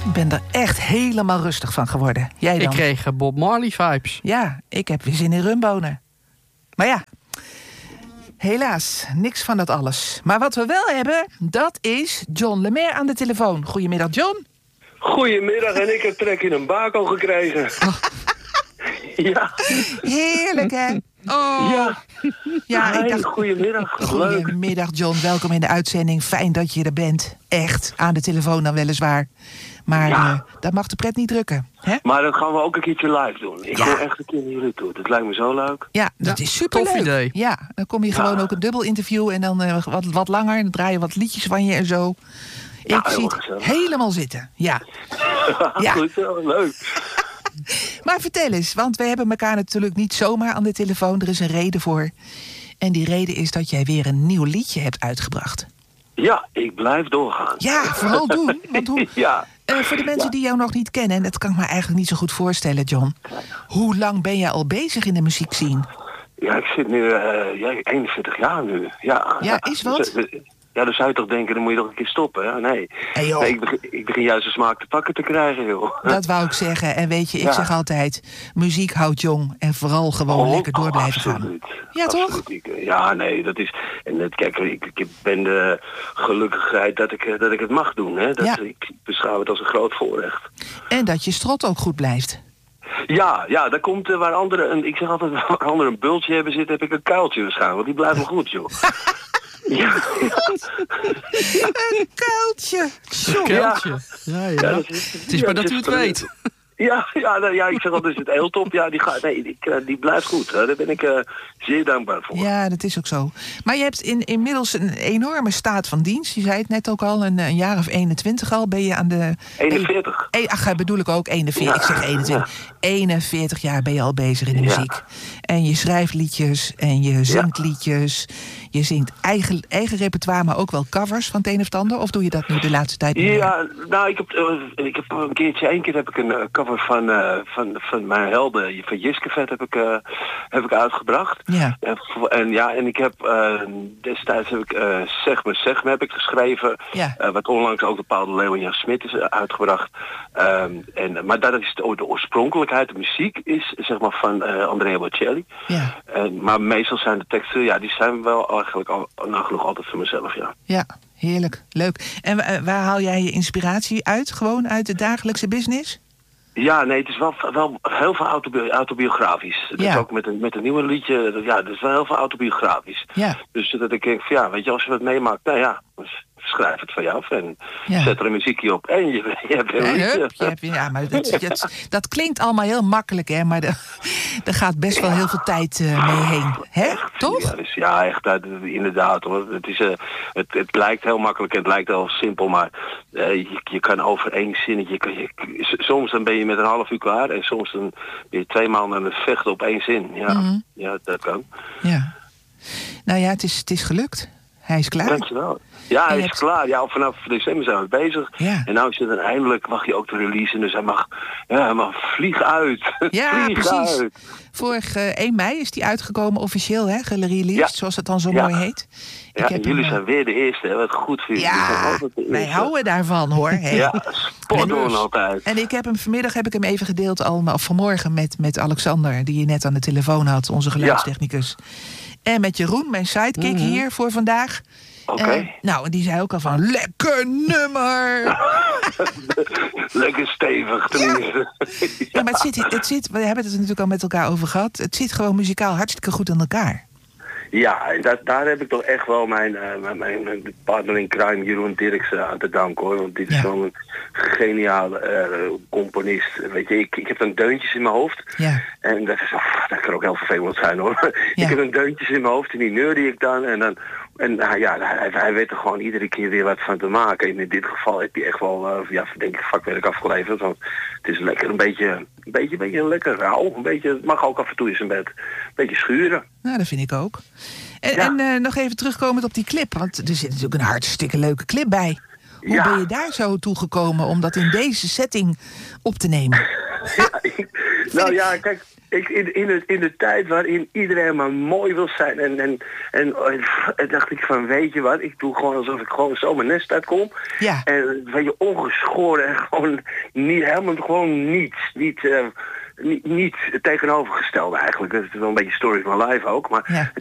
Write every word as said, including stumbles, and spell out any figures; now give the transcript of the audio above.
Ik ben er echt helemaal rustig van geworden. Jij dan? Ik kreeg uh, Bob Marley vibes. Ja, ik heb weer zin in rumbonen. Maar ja, helaas, niks van dat alles. Maar wat we wel hebben, dat is John Lemaire aan de telefoon. Goedemiddag, John. Goedemiddag, en ik heb trek in een bako gekregen. Oh. Ja. Heerlijk, hè? Oh. Ja. Ja, hey, ik dacht... Goedemiddag. Goedemiddag, John. Welkom in de uitzending. Fijn dat je er bent. Echt. Aan de telefoon dan weliswaar. Maar ja. uh, dat mag de pret niet drukken. Hè? Maar dat gaan we ook een keertje live doen. Ik ja. wil echt een keer naar jullie toe. Dat lijkt me zo leuk. Ja, dat ja, is superleuk. Idee. Ja, dan kom je gewoon ja. ook een dubbel interview en dan uh, wat, wat langer. En dan draai je wat liedjes van je en zo. Ik ja, zie het gezellig. Helemaal zitten. Ja. ja. Goed zo, leuk. Maar vertel eens, want we hebben elkaar natuurlijk niet zomaar aan de telefoon. Er is een reden voor. En die reden is dat jij weer een nieuw liedje hebt uitgebracht. Ja, ik blijf doorgaan. Ja, vooral doen. Want hoe, ja. uh, voor de mensen ja. die jou nog niet kennen, en dat kan ik me eigenlijk niet zo goed voorstellen, John. Hoe lang ben jij al bezig in de muziekscene? Ja, ik zit nu uh, ja, eenenveertig jaar nu. Ja, ja is wat? Ja, dan zou je toch denken, dan moet je toch een keer stoppen, hè? Nee, hey, joh. nee ik, begin, ik begin juist een smaak te pakken te krijgen, joh. Dat wou ik zeggen. En weet je, ik ja. zeg altijd, muziek houdt jong en vooral gewoon oh, lekker door blijven absoluut. gaan. Ja, absoluut. toch? Ik, ja, nee, dat is... En het, kijk, ik, ik ben de gelukkigheid dat ik, dat ik het mag doen, hè? Dat, ja. Ik beschouw het als een groot voorrecht. En dat je strot ook goed blijft. Ja, ja, daar komt uh, waar anderen, een, ik zeg altijd, waar anderen een bultje hebben zitten, heb ik een kuiltje waarschijnlijk, want die blijft me goed, joh. Ja. Een kuiltje. Een kuiltje. Ja, ja. ja dat is, het is maar ja, dat u het weet. Ja, ja, nou, ja, ik zeg altijd, het eeltop, ja, die, gaat, nee, die, die blijft goed. Hè. Daar ben ik uh, zeer dankbaar voor. Ja, dat is ook zo. Maar je hebt in, inmiddels een enorme staat van dienst. Je zei het net ook al, een, een jaar of eenentwintig al ben je aan de... eenenveertig. E, ach, bedoel ik ook, eenenveertig. Ja. Ik zeg eenentwintig. Ja. eenenveertig jaar ben je al bezig in de muziek. Ja. En je schrijft liedjes en je zingt ja. liedjes. Je zingt eigen, eigen repertoire, maar ook wel covers van het een of het ander? Of doe je dat nu de laatste tijd niet Ja, meer? nou, ik heb, uh, ik heb een keertje, één keer heb ik een uh, cover van, uh, van, van mijn helden, van Jiskevet heb ik, uh, heb ik uitgebracht. Ja. En, en ja, en ik heb uh, destijds heb ik uh, Zeg me, zeg me heb ik geschreven. Ja. Uh, wat onlangs ook door Paul de Leeuw en Jan Smit is uh, uitgebracht. Um, en, maar dat is de, de oorspronkelijkheid, de muziek is zeg maar van uh, Andrea Bocelli. Ja. Uh, maar meestal zijn de teksten, ja, die zijn wel eigenlijk al, nagenoeg altijd van mezelf, ja. Ja. Heerlijk, leuk. En uh, waar haal jij je inspiratie uit? Gewoon uit de dagelijkse business? Ja, nee, het is wel, wel heel veel autobi- autobiografisch. Dat ja. is ook met een, met een nieuwe liedje, ja, dat is wel heel veel autobiografisch. Ja. Dus dat ik denk van ja, weet je, als je wat meemaakt, nou ja, dus schrijf het van jou af en ja. zet er een muziekje op en je, je hebt een ja, hup, je hebt, ja, maar dat, dat, dat klinkt allemaal heel makkelijk, hè, maar er gaat best wel heel veel tijd uh, mee heen, hè? Echt, toch? Ja, dus, ja, echt, uh, inderdaad, hoor. Het, is, uh, het, het lijkt heel makkelijk en het lijkt heel simpel, maar uh, je, je kan over één zinnetje, je kan, je, soms dan ben je met een half uur klaar en soms dan ben je twee maanden aan het vechten op één zin. Ja, mm-hmm. ja dat kan. Ja. Nou ja, het is, het is gelukt. Hij is klaar. Dankjewel. Ja, hij is hebt... klaar. Ja, vanaf december zijn we bezig. Ja. En nou is het dan eindelijk, mag je ook de release. Dus hij mag, ja, hij mag vlieg uit. Ja, vlieg precies. Uit. Vorig uh, één mei is die uitgekomen officieel, hè? Gereleased, ja. zoals het dan zo ja. mooi heet. Ja, en jullie hem, zijn weer de eerste, hè? Wat goed voor jullie. Ja, wij houden daarvan, hoor. Hey. Ja, spot on altijd. En ik heb hem vanmiddag heb ik hem even gedeeld, al, of vanmorgen met, met Alexander, die je net aan de telefoon had, onze geluidstechnicus. Ja. En met Jeroen, mijn sidekick mm-hmm. hier voor vandaag. Oké. Okay. Uh, nou, die zei ook al van, lekker nummer! Lekker stevig, tenminste. Ja. Ja. Ja, maar het zit, het zit, we hebben het er natuurlijk al met elkaar over gehad. Het zit gewoon muzikaal hartstikke goed in elkaar. Ja, en dat, daar heb ik toch echt wel mijn, uh, mijn, mijn, mijn partner in crime, Jeroen Dirksen, aan te danken, hoor. Want dit is ja. zo'n geniale uh, componist. Weet je, ik, ik heb dan deuntjes in mijn hoofd. Ja. En dat, is, oh, dat kan ook heel vervelend zijn, hoor. Ja. Ik heb dan deuntjes in mijn hoofd en die neurde ik dan. En dan En uh, ja, hij, hij weet er gewoon iedere keer weer wat van te maken. En in dit geval heb je echt wel, uh, ja, denk ik, vakwerk afgeleverd. Want het is lekker een beetje, een beetje, een beetje lekker rauw. Een beetje, het mag ook af en toe in zijn bed. Een beetje schuren. Nou, dat vind ik ook. En, ja. en uh, nog even terugkomend op die clip. Want er zit natuurlijk een hartstikke leuke clip bij. Hoe ja. ben je daar zo toe gekomen om dat in deze setting op te nemen? Ja, ik, Nou ja, kijk, ik, in, in, de, in de tijd waarin iedereen maar mooi wil zijn en, en, en, en dacht ik van, weet je wat, ik doe gewoon alsof ik gewoon zo mijn nest uitkom. Ja. En weet je, ongeschoren en gewoon niet, helemaal gewoon niets, niet... Uh, Niet, niet het tegenovergestelde eigenlijk. Dat is wel een beetje story of my life ook. Maar ja. het